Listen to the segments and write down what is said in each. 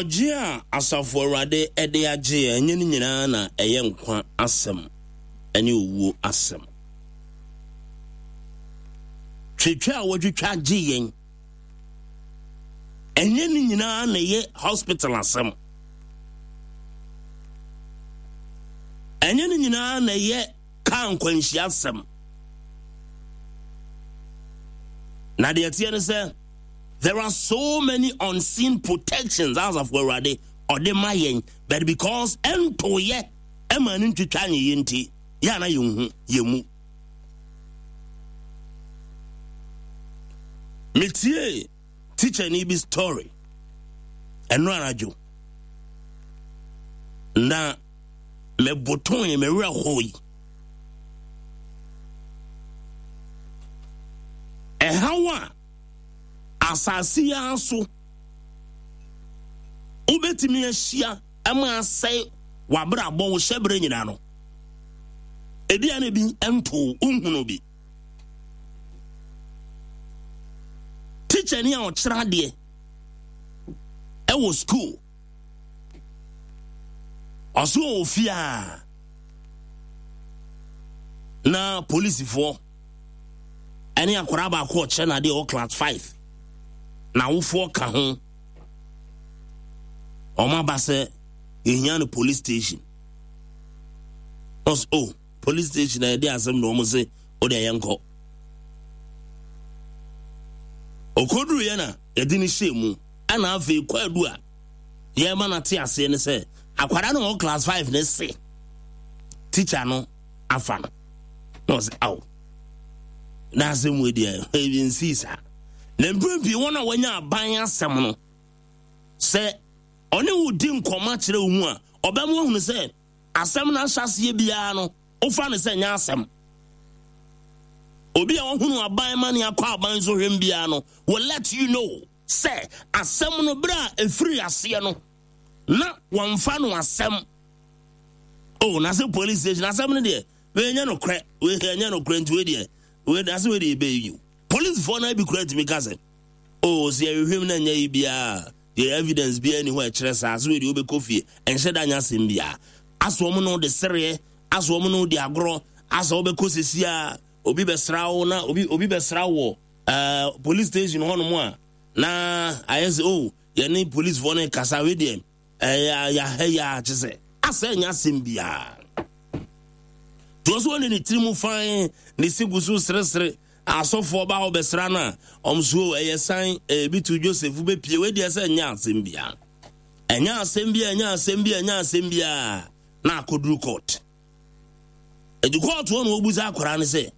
Ojia asafo Awurade ede agye enye ni nyina na eye nkwa asem ene owu asem. Twetwa a wodwetwa agye yen enye ni nyina na ye hospital asem. Enye ni nyina na ye kan kwanhyi asem. Na de tie ne say there are so many unseen protections as of Awurade or the mayen, but because entoye emanin twitwane yenti ya na yemu metie teacher ni bi story eno anajo na me boton me wura hoyi hawa asasi aso ubetimi ahia ama asai wabra abo wo hyebre nyina no edia na bi ento unhunu bi teacher ni a ochira de e wo school aso ofia na police for any akwara ba ko che na de o class 5 na wo for ka ho o ma ba se ehia no police station os police station na de asem no mo se o de yenko okoduru ye na edini shemu ana afi kwadu a ye ma na te ase ne se akwara no class 5 ne se teacher no afa no se na asem we de even sisa na mbrempi wona wanya aban asem no se one wudi nkoma kire hu a obam hu se asem na hyase bia no ofa ne se nya asem obi a wohunu aban ma ne akwa aban so hwem bia no will let you know say asem no bra efiri ase no na wamfa no asem na se police station asem no de we nya no kre we nya no kre nti we de we that's where they be you police for na be correct me cousin see you hwem na nya bia the evidence be anywhere kire sa so we de obe kofie enhye da nya asem bia aso mo no de sere aso mo no de agro aso obe kosesi a obi besrawo na obi besrawo police station hono mo a na ayese ye ni police for na kasa we dem ya chese asa nya asem bia those one in the trimu fine ni sigusu sresre asofo ba obesra na omso eyesan bitu Joseph be pie we de asa nya asembia na akoduru court court won obuza akwara ne se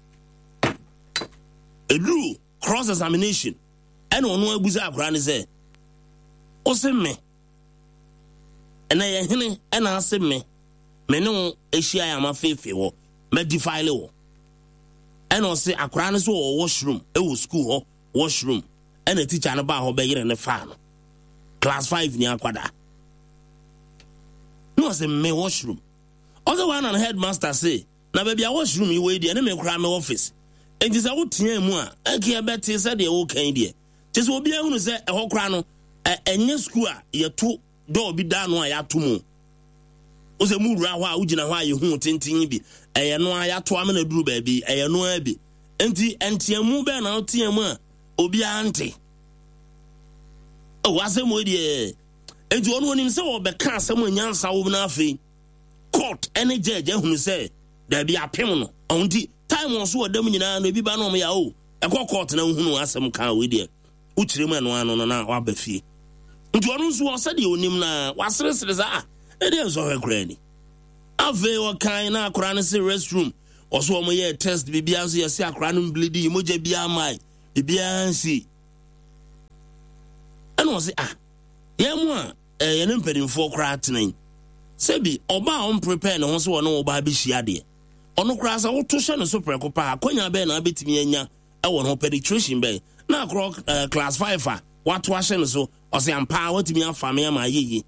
edu cross examination ene onu abuza akwara ne se osemme ene ye hene ene asemme meno ehia ya mafefe wo me defile wo eno se akra ne so wo washroom e wo school ho washroom ena teacher ne ba ho be yire ne fa no class 5 ni akwada no se me washroom other one and headmaster say na baby a washroom you we dey na me kra me office enti se wo tia mu a enke e beti se de wo kan dey ti se obi ehunu se e ho kra no enye school a ye to do bi da no a ya to mu ose murura ho a ugina ho aye hu tintin bi eye no aya to amena duru ba bi eye no abi enti entiamu be na otiamu a obi ante wasemo die enti onu onim se wo be ka asem nyansa wo na afi court ene judge ehunu se da bi apem no onti time on so odam nyina na bi ba no ya ekọ court na hunu asem ka we die ukiremu eno na wa ba fie enti onu so wo se de onim na wasresre za it is so great. Ave wa kind na akra ne se restroom. Oso omo ye test bibia so ye se akra no bleeding moja bia mai. Bibia nsi. Eno se ye mo a ye ne mpedimfo kra atenen. Sebi oba on prepare ne ho so wono oba bi hia de. Ono kra sa wo to hye no so preko pa akonya be na betimi anya e wo no penetration be. Na akra class 5 a wato hye no so o se ampa watimi afame ama yeye.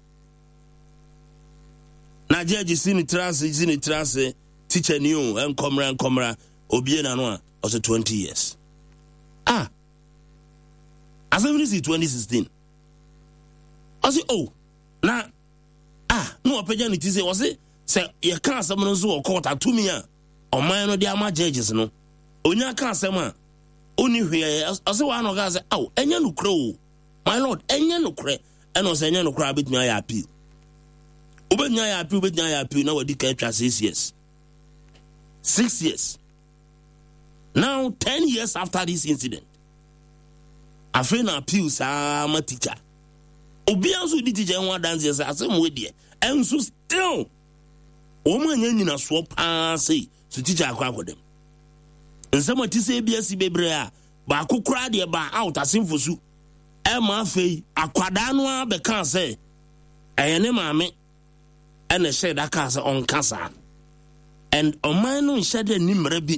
Na judge sini trase teacher new enkomra obie na no a also 20 years as every 2016 I say, oh, na no opportunity say was it say you can't summon so court at 2 million or mine the ama judges no. Onya can't summon only here. I say one of guys, oh, and you no crow, my lord, and you no cray, and was any no crab with my appeal. Ubenya appeal with my appeal now, the catch 6 years. 6 years. Now, 10 years after this incident, I feel na appeals are my teacher. Obiansu di teacher one dance as same way there. And so still, woman yen swap say to teacher akwa them. And some of this ABS bebrea, ba kukra de ba out as for su. Emma fe akwadano be can say. Ayene mame and said that cancer on cancer. And on my no shed a nimrebi.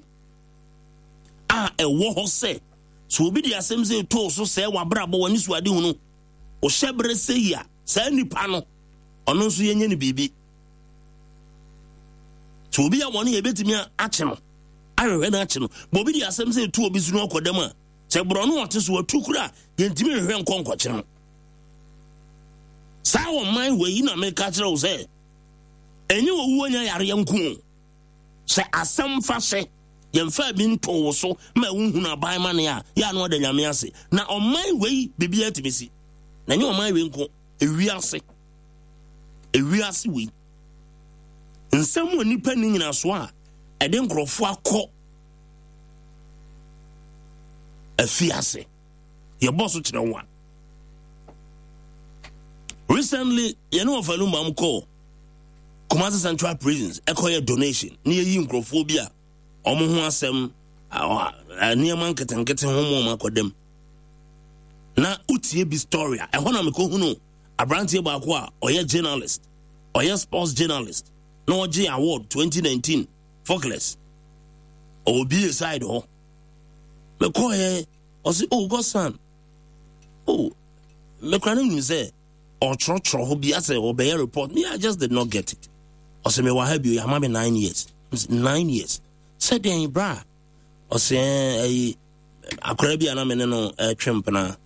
A war say. So be the same say to so say wa brabo when this wadi no. O shebre say ya, say nipa no. Ono so yenye ni bibi. So be a one ye betimi ache no. Ahwe na ache no. Bo be the same say to obi su no akodam a. Se bro no ote so atukura, yentimi hwe nkonkoche no. Sa wo man we na me ka kire wo say. Enyi wo wu anya yare yanku. Se asam fa se yemfa bi nto so ma wunhu na ban ma ne ya no da nyame ase na oman wei bibia timisi na nye oman wei nko ewiase wei nsam onipa ni nyina so a ede nkrofo akọ afiase ye boss kire wa recently you know of alumba mko Kumasi Central Prisons ekoye donation ni yi nkrofo bi a omo ho asem niaman ketenkete ho mo makodem na utie bi story e ho na me ko hunu abrantie ba ko a oye journalist oye sports journalist no oje award 2019 Focus obi side ho me ko he o say oh god son oh me kran nim say o tro ho bi ase obey report me I just did not get it o say me wa have you am 9 years 9 years said then bra o say akora bi ana me no twempna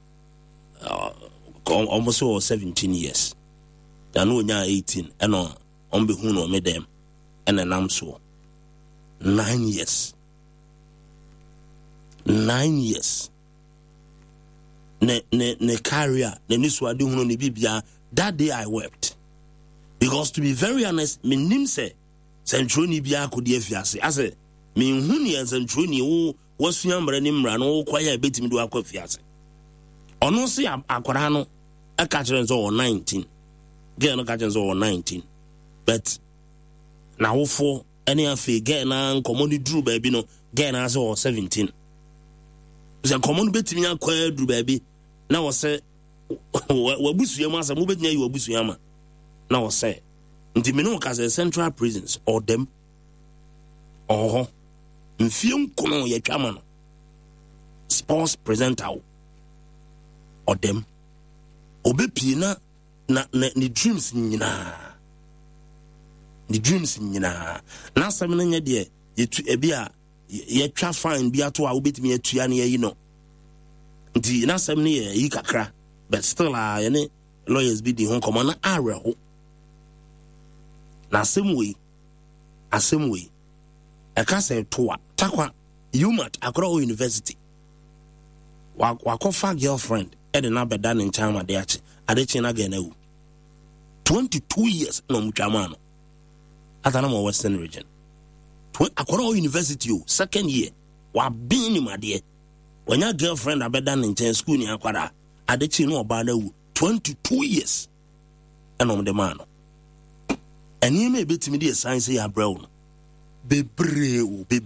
almost 17 years dan no nya 18 eno on be hu no me dem ena nam so 9 years 9 years ne career ne nisu ade hu no ne bibia. That day I wept because to be very honest me nim say centroni bia akodi afiase ase me hu ne centroni wo wasua mra ni mra no kwaya betimi do akwafiase ono se akora no aka kire nso 19 girl no ka kire nso 19 but na wo fo ene afi girl na nkomo ni duru ba bi no girl na so 17 ze nkomo no betimi akwa duru ba bi na wo se wabusu yama sa mo betnya yi wabusu yama na wo se nti me no ka se Central Prisons or them mfiem kono ye twama no sports presenter or them obepi na ni dreams nyina na sam na nya de yetu ebi a ye twa fine bi ato a obetimi atua na yi no nti na sam ne yi kakra but still any lawyers be the home command areho na same way aka say toa takwa UMAT Accra University wakofa girlfriend ede na beda ne nchama de achi adechi na ga na wu 22 years no mutwama no atana mo Western region Accra University second year wa bin ni made wanya girlfriend abeda ne nchen school ni akwara adechi no oba na wu 22 years enom de man no eni me betimi de science ya brow no bebre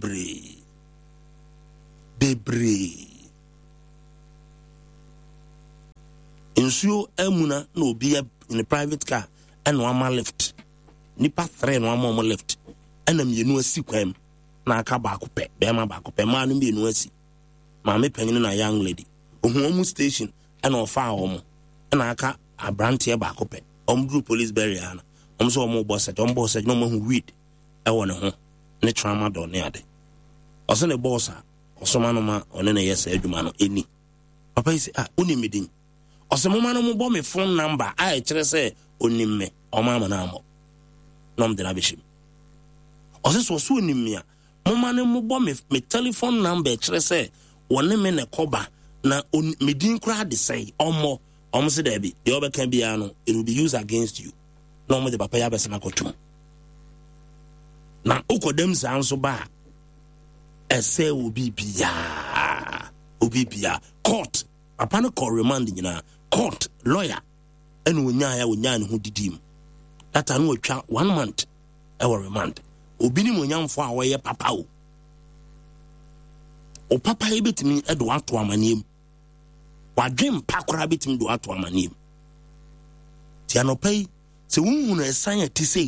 insuo amuna na obi in a private car and one man left nipa 3 no one more left and mienu asi kwam na aka ba akopɛ be ma ba akopɛ ma no mienu asi ma me panyin na young lady ohuomu station and ofa omo na aka abrantie ba akopɛ omdru police barrier na so omo boss no mo hu weed e won ho ne trauma do ne ade oso ne boss a oso ma no ma one ne yes adwuma no eni papa isi uni midin Osemoma no mo me phone number I chere say onim me omama na amo nom de na beshim oseso so onim me a moma no mo me telephone number chere say wone me ne koba na me din kra de say omo se there be the other can be it will be used against you no mo de papa ya besa na kotum na ukodem sa nso ba ese obi bia court papa no call remand nyina court lawyer and wonya ne ho didim that anu atwa 1 month e were remand obi ni monyamfo a woye papa o papa e betimi e do ato amanem wadwem pakora betimi do ato amanem ti anopai se wunhunu esan atisei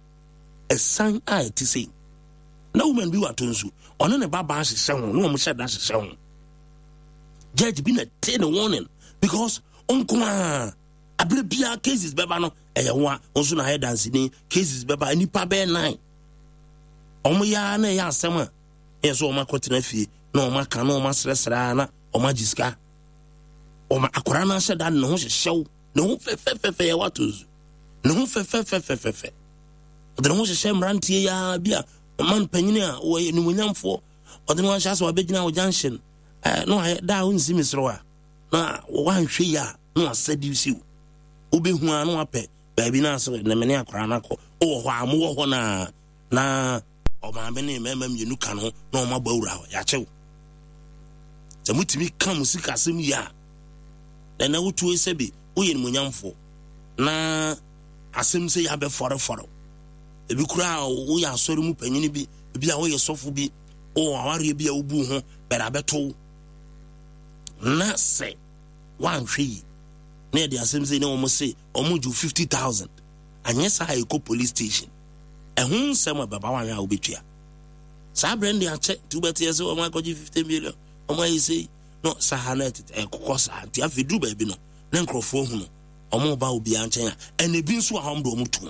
na woman bi watonsu ono ne baba ahye ho no mo hyeda ahye ho judge bi na take the warning because onkwa abrabia cases beba no eyewa onso na dance ni cases beba nipa be 9 omo ya na ya asema yeso o makotena fie na o maka na o masresra na o magiska o ma akora na hyeda no ho hyehyew no ho fe ya watozu no ho fe de no ho hyehye mrantie ya bia man panyini a wo ni munyamfo o de no hyase wa begina o junction no I da unsi misroa na wan hwe ya no asadi usiu obehu anu apɛ baabi na so na mene akora na kɔ o hɔ amu hɔ na o ma be ne mema mienu ka no na o ma bawura ya kyew sɛ mutimi ka musika sem ya na wotu esebi wo ye munyamfo na asem se ya be fore ebi kura wo ya asɔre mu panyini bi a wo ye sɔfo bi o aware bi a obu ho bɛra beto na se wan hwe na de asem se na o mo se o mo ju 50,000 anye sa ha ko police station ehun sem baba wan a obetua sa brand ya che tu betie se o ma ko ji 50 million o ma yi no sa ha na kokko sa ti afedu ba bi no na nkrofo hu no o mo ba obi anchen a ene bi nso a hom do o mo tu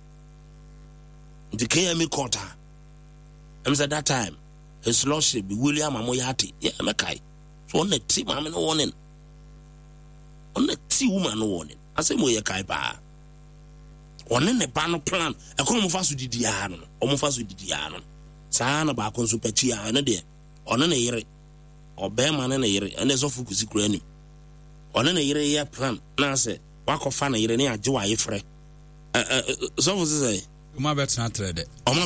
the KMA quarter at that time his lordship William Amoyati mekai so on the team I'm no warning on the tea woman no warning I say moye kai ba on the pan plan e ko mo fa so didia no o mo fa so didia no sa na ba kon so pachi a na de on na yire obe ma na yire and so fukusi kura ni on na yire ya plan na say wakofa na yire ne age wa yefre so for say Oma betna trade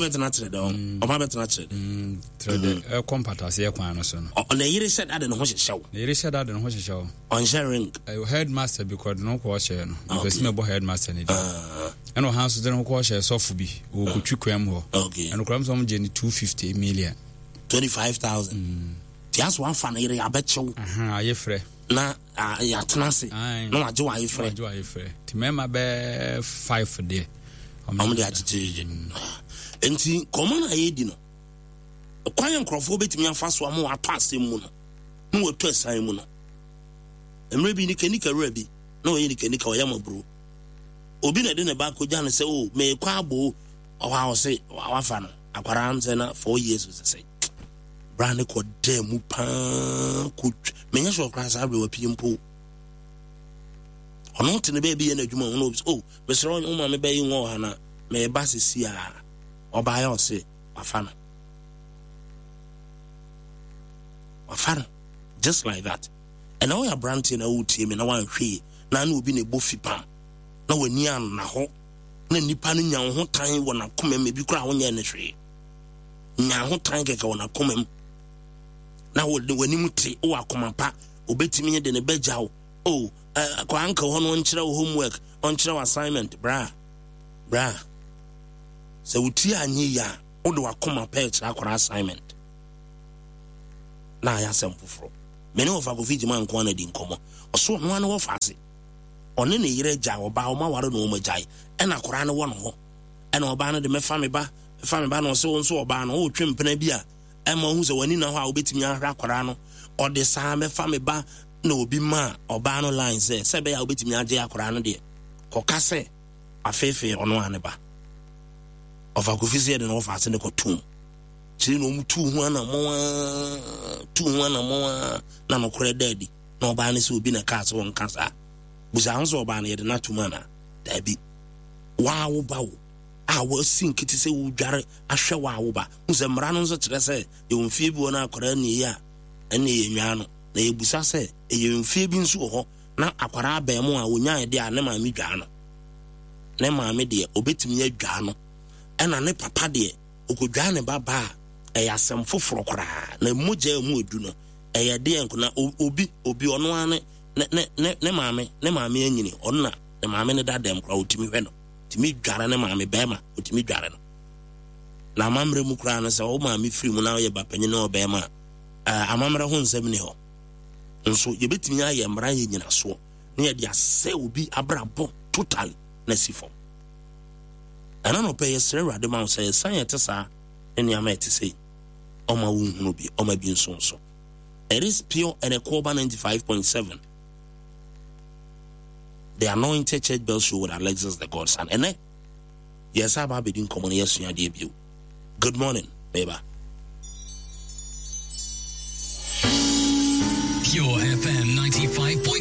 compatase kwan no so no on the yire said ade no ho hyehyew on sharing headmaster because no ko share no because me bo headmaster ni and o hanso de no ko share sofu bi o ko twikwam ho and kram so mo je ni 250 million 25,000 just one fan yire abechew aye frɛ na ya tenase no age wa yefrɛ ti mema be 5 there amde atete enti common ayedi no kwan nkrofo betimi afa so am wa pass mu no watu asan mu no emre bi ni kenika rabi na oyi ni kenika oyama bro obi na de ne ba ko jane se o me kwa abo o ha o se wa fa no akwara am se na 4 years se say brand ko dem mu pa ko menya so kra sa abre wa pimpo ono tene be bi na adwuma ono oh mesro onma me be yi wo ha na me ba sisi a oba ya o se wafana just like that and now your brand na wutie me na wan hwe na na obi na bofi pam na wani an na ho na nipa no nya ho tan wo na koma me bi kura ho nya na hwe nya ho tan keka wo na koma m na wani muti o akoma pa obetimi de ne bejawo oh kwa anka ho no nkyerɛ homework nkyerɛ assignment bra so wuti anyi ya o do akoma pa kyerɛ akora assignment na ya sem foforo me ne ofa ko fiji man ko na di nkomo oso no an wo fase one ne yire gya oba o ma ware no o magyae e na akora ne wo no ho e na oba no de mefa me ba no so nso oba no o twempena bi a e ma hu se wani na ho a obetimi ahra akora no o de sa mefa me ba na obi ma oba no line se be ya obetimi agye akora no de koka se afefe ono ane ba ofa ko fisi de no fase ne ko tum chiri no mu tu hu ana mo na no kore daddy na oba ne se obi na ka se won kasa busanso ba na yede na tumana da bi wa wo ba wo a wo sinkiti se wo dware ahwe wa wo ba nzemra no nso kire se ye mfie bi wona akwara ni ya ene ye nwa no na ye busa se ye mfie bi nso ho na akwara ba mu a wonya de a ne ma me dwa no ne ma me de obetimi ya dwa no ena ne papa de okodwa ne baba eya asem foforo kora na moja mu edu no eya de enko na obi ono ane ne maame anyini onna ne maame ne dadam kora otimi hwe no timi dware ne maame bema otimi dware no na amamre mu kora no se o maame firi mu na ye bapanyi na obema amamre ho nsem ne ho nso ye betimi aye mra ye nyina so ne ye de ase obi abrabo total na sifo ana no pay yesre rade ma say science sa eni amete say oma wunhunu bi oma bi nso it is pure and a Koba 95.7 the Anointed Church Bell Show with Alexis the Godson and yes I have been common yes you debut. Good morning baby. Pure FM 95.7